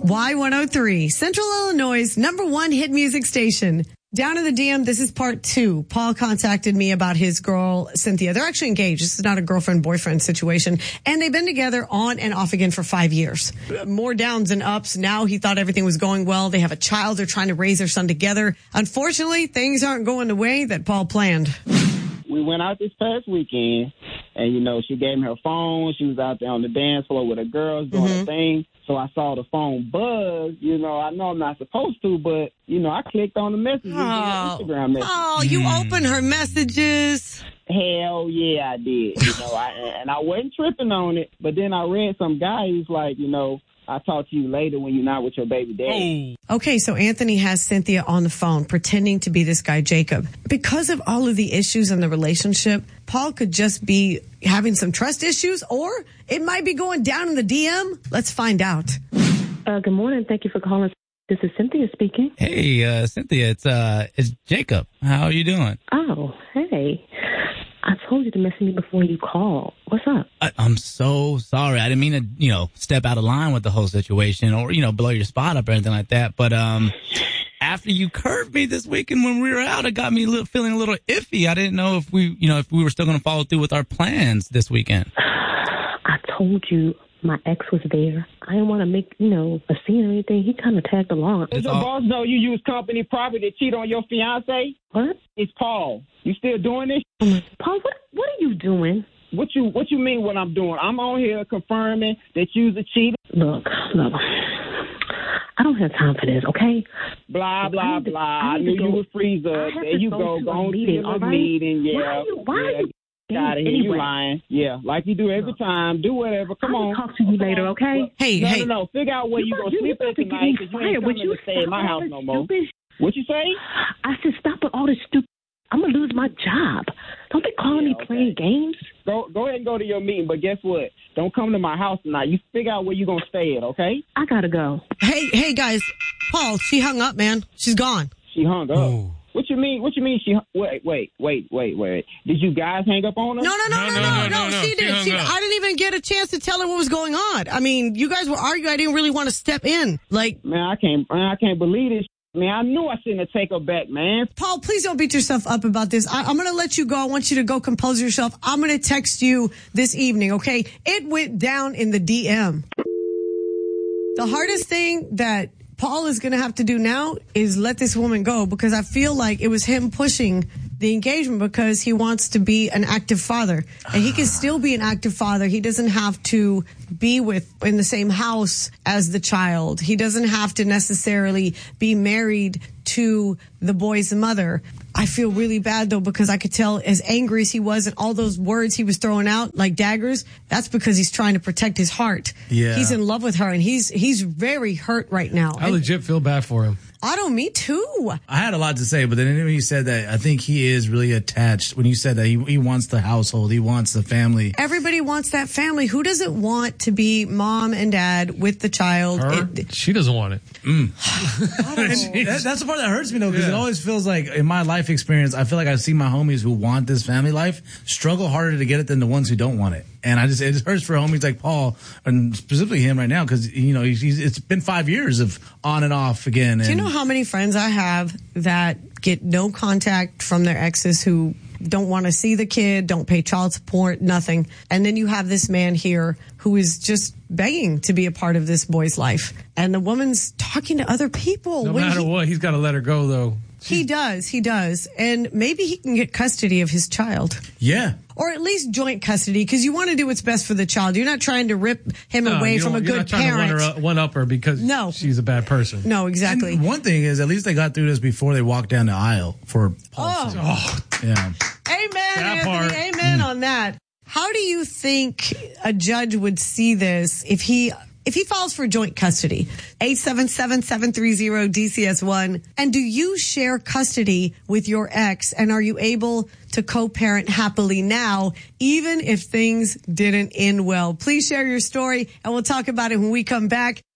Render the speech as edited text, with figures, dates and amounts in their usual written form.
Y103, Central Illinois' #1 hit music station. Down in the DM, this is part 2. Paul contacted me about his girl, Cynthia. They're actually engaged. This is not a girlfriend-boyfriend situation. And they've been together on and off again for 5 years. More downs and ups. Now he thought everything was going well. They have a child. They're trying to raise their son together. Unfortunately, things aren't going the way that Paul planned. We went out this past weekend, and, you know, she gave me her phone. She was out there on the dance floor with her girls doing her thing. So I saw the phone buzz. You know, I know I'm not supposed to, but, you know, I clicked on the messages, Instagram messages. Oh, you opened her messages. Hell yeah, I did. You know, I wasn't tripping on it, but then I read some guy who's like, you know, I'll talk to you later when you're not with your baby daddy. Okay, so Anthony has Cynthia on the phone pretending to be this guy, Jacob. Because of all of the issues in the relationship, Paul could just be having some trust issues, or it might be going down in the DM. Let's find out. Good morning. Thank you for calling. This is Cynthia speaking. Hey, Cynthia, it's Jacob. How are you doing? Oh, hey. I told you to message me before you called. What's up? I'm so sorry. I didn't mean to, you know, step out of line with the whole situation or, you know, blow your spot up or anything like that. But after you curved me this weekend when we were out, it got me feeling a little iffy. I didn't know if we were still going to follow through with our plans this weekend. I told you my ex was there. I didn't want to make, you know, a scene or anything. He kind of tagged along. Does your boss know you use company property to cheat on your fiance? What? It's Paul. You still doing this? Paul, what are you doing? What you mean what I'm doing? I'm on here confirming that you's a cheater. Look. I don't have time for this, okay? Blah, blah, blah. I knew you would freeze up. There you go. Go on to your meeting. Yeah. Why are you? Got it. You lying. Yeah, like you do every time. Do whatever. Come on. I'll talk to you later, okay? Hey. No. Figure out where you going to sleep at tonight because you ain't coming to stay in my house no more. What you say? I said stop with all this stupid. I'm going to lose my job. Don't be calling me playing games. Go ahead and go to your meeting, but guess what? Don't come to my house tonight. You figure out where you're going to stay at, okay? I got to go. Hey, guys. Paul, she hung up, man. She's gone. She hung up. Ooh. What you mean? She wait. Did you guys hang up on her? No. She did. I didn't even get a chance to tell her what was going on. I mean, you guys were arguing. I didn't really want to step in. Like, man, I can't believe this. Man, I knew I shouldn't have taken her back, man. Paul, please don't beat yourself up about this. I'm going to let you go. I want you to go compose yourself. I'm going to text you this evening, okay? It went down in the DM. The hardest thing that Paul is going to have to do now is let this woman go, because I feel like it was him pushing the engagement because he wants to be an active father, and he can still be an active father. He doesn't have to be in the same house as the child. He doesn't have to necessarily be married to the boy's mother. I feel really bad though, because I could tell as angry as he was and all those words he was throwing out like daggers, that's because he's trying to protect his heart. Yeah. He's in love with her and he's very hurt right now. I legit feel bad for him. I don't, me too. I had a lot to say, but then when you said that, I think he is really attached. When you said that he wants the household, he wants the family. Everybody wants that family. Who doesn't want to be mom and dad with the child? She doesn't want it. That's the part that hurts me though, because it always feels like in my life experience, I feel like I see my homies who want this family life struggle harder to get it than the ones who don't want it. And it just hurts for homies like Paul, and specifically him right now, because, you know, it's been 5 years of on and off again. Do you know how many friends I have that get no contact from their exes, who don't want to see the kid, don't pay child support, nothing. And then you have this man here who is just begging to be a part of this boy's life. And the woman's talking to other people. No matter what, he's got to let her go, though. He does. And maybe he can get custody of his child. Yeah. Or at least joint custody, because you want to do what's best for the child. You're not trying to rip him away from a good parent. You're not trying to one-up her because she's a bad person. No, exactly. And one thing is, at least they got through this before they walked down the aisle for Paul. Yeah. Amen, Anthony. Amen on that. How do you think a judge would see this if he files for joint custody? 877-730-DCS1. And do you share custody with your ex? And are you able to co-parent happily now, even if things didn't end well? Please share your story, and we'll talk about it when we come back.